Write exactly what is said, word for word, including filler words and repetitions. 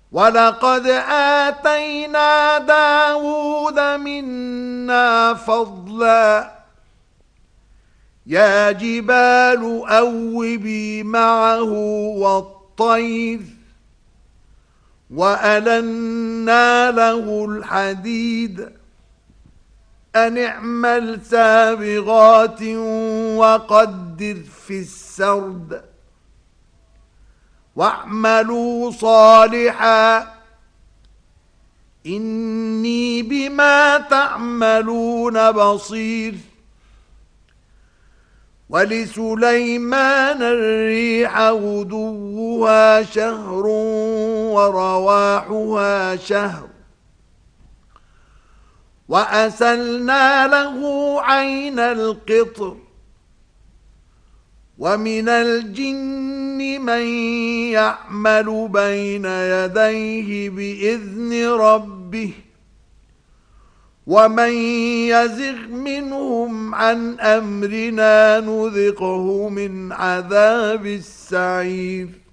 ولقد آتينا داود منا فضلا يا جبال أوبي معه والطير وألنا له الحديد أن اعمل سابغات وقدر في السرد واعملوا صالحا إني بما تعملون بصير. ولسليمان الريح غدوها شهر ورواحها شهر وأسلنا له عين القطر ومن الجن من يعمل بين يديه بإذن ربه ومن يزغ منهم عن أمرنا نذقه من عذاب السعير.